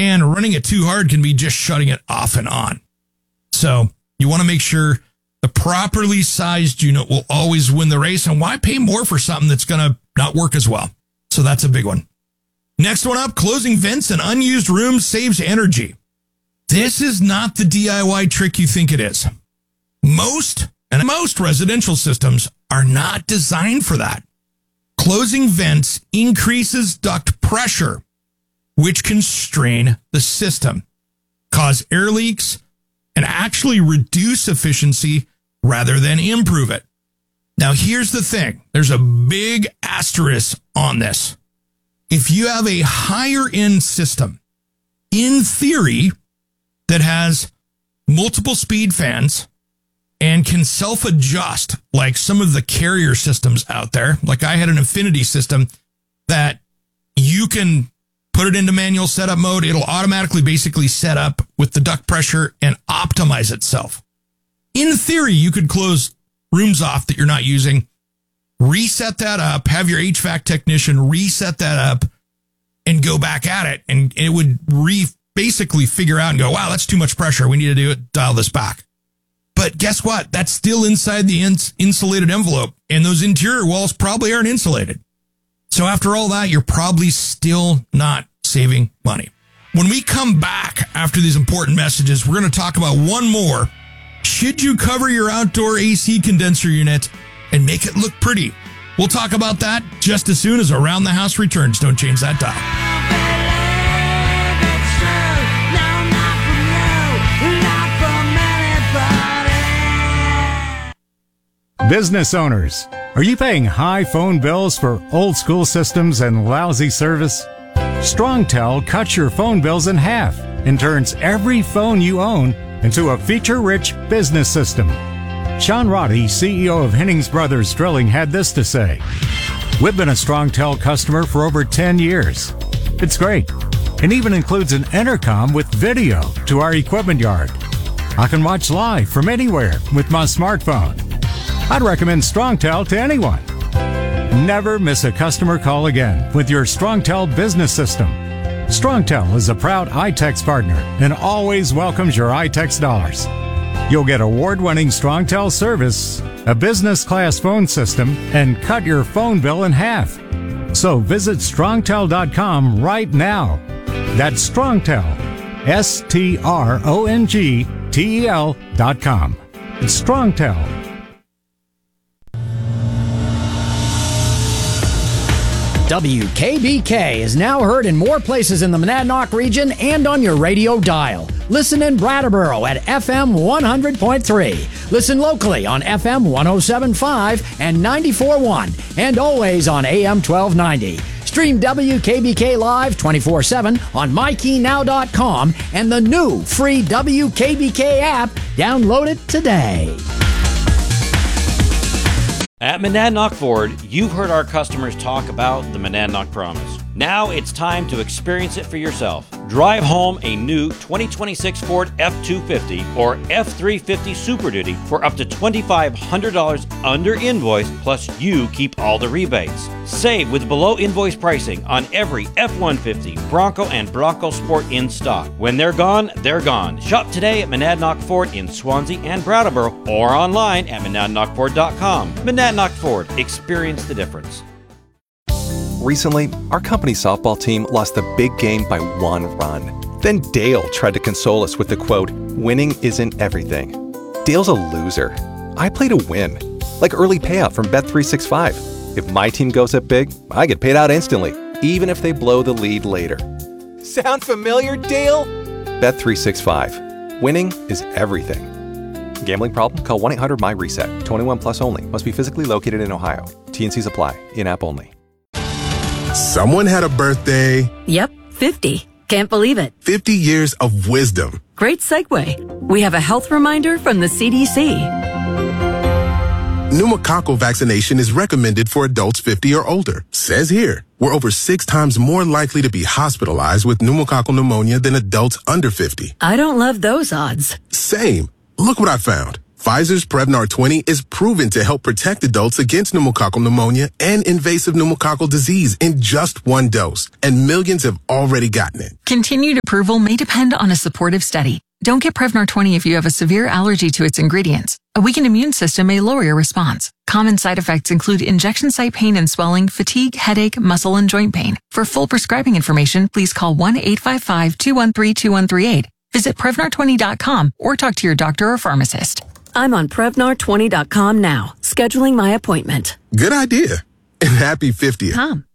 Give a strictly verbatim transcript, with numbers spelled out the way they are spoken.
And running it too hard can be just shutting it off and on. So you want to make sure the properly sized unit will always win the race. And why pay more for something that's going to not work as well? So that's a big one. Next one up, closing vents in unused rooms saves energy. This is not the D I Y trick you think it is. Most and most residential systems are not designed for that. Closing vents increases duct pressure, which can strain the system, cause air leaks, and actually reduce efficiency rather than improve it. Now, here's the thing. There's a big asterisk on this. If you have a higher end system, in theory, that has multiple speed fans and can self-adjust like some of the carrier systems out there, like I had an Infinity system that you can put it into manual setup mode. It'll automatically basically set up with the duct pressure and optimize itself. In theory, you could close rooms off that you're not using, reset that up, have your H V A C technician reset that up and go back at it. And it would re basically figure out and go, wow, that's too much pressure. We need to do it, dial this back. But guess what? That's still inside the ins- insulated envelope. And those interior walls probably aren't insulated. So after all that, you're probably still not saving money. When we come back after these important messages, we're going to talk about one more. Should you cover your outdoor A C condenser unit and make it look pretty? We'll talk about that just as soon as Around the House returns. Don't change that dial. Business owners, are you paying high phone bills for old school systems and lousy service? StrongTel cuts your phone bills in half and turns every phone you own into a feature-rich business system. Sean Roddy, C E O of Hennings Brothers Drilling, had this to say. We've been a StrongTel customer for over ten years. It's great, and even includes an intercom with video to our equipment yard. I can watch live from anywhere with my smartphone. I'd recommend StrongTel to anyone. Never miss a customer call again with your StrongTel business system. StrongTel is a proud iTex partner and always welcomes your iTex dollars. You'll get award-winning StrongTel service, a business-class phone system, and cut your phone bill in half. So visit strongtel dot com right now. That's StrongTel, S T R O N G T E L dot com. It's StrongTel. W K B K is now heard in more places in the Monadnock region and on your radio dial. Listen in Brattleboro at F M one hundred point three. Listen locally on F M one oh seven point five and ninety-four point one, and always on A M twelve ninety. Stream W K B K live twenty-four seven on my key now dot com and the new free W K B K app. Download it today. At Monadnock Ford, you've heard our customers talk about the Monadnock Promise. Now it's time to experience it for yourself. Drive home a new twenty twenty-six Ford F two fifty or F three fifty Super Duty for up to twenty-five hundred dollars under invoice, plus you keep all the rebates. Save with below invoice pricing on every F one fifty, Bronco, and Bronco Sport in stock. When they're gone, they're gone. Shop today at Monadnock Ford in Swansea and Brattleboro or online at monadnock ford dot com. Monadnock Ford. Experience the difference. Recently, our company softball team lost the big game by one run. Then Dale tried to console us with the quote, "Winning isn't everything." Dale's a loser. I play to win. Like early payout from Bet three sixty-five. If my team goes up big, I get paid out instantly, even if they blow the lead later. Sound familiar, Dale? Bet three sixty-five. Winning is everything. Gambling problem? Call one eight hundred M Y reset. twenty-one plus only. Must be physically located in Ohio. T N Cs apply. In-app only. Someone had a birthday. Yep, fifty. Can't believe it. fifty years of wisdom. Great segue. We have a health reminder from the C D C. Pneumococcal vaccination is recommended for adults fifty or older. Says here, we're over six times more likely to be hospitalized with pneumococcal pneumonia than adults under fifty. I don't love those odds. Same. Look what I found. Pfizer's Prevnar twenty is proven to help protect adults against pneumococcal pneumonia and invasive pneumococcal disease in just one dose, and millions have already gotten it. Continued approval may depend on a supportive study. Don't get Prevnar twenty if you have a severe allergy to its ingredients. A weakened immune system may lower your response. Common side effects include injection site pain and swelling, fatigue, headache, muscle, and joint pain. For full prescribing information, please call one eight five five, two one three, two one three eight. Visit Prevnar twenty dot com or talk to your doctor or pharmacist. I'm on Prevnar twenty dot com now, scheduling my appointment. Good idea. And happy fiftieth. Tom.